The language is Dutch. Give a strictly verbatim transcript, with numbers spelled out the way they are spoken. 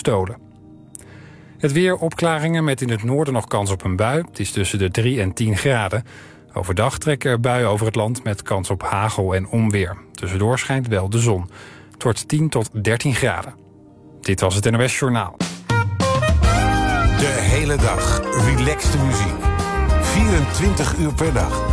gestolen. Het weer, opklaringen met in het noorden nog kans op een bui. Het is tussen de drie en tien graden. Overdag trekken er buien over het land met kans op hagel en onweer. Tussendoor schijnt wel de zon. Het wordt tien tot dertien graden. Dit was het N O S Journaal. De hele dag relaxte muziek. vierentwintig uur per dag.